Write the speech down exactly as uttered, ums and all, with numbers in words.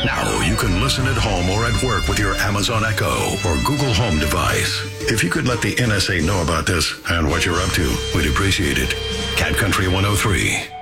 Now you can listen at home or at work with your Amazon Echo or Google Home device. If you could let the N S A know about this and what you're up to, we'd appreciate it. Cat Country one oh three.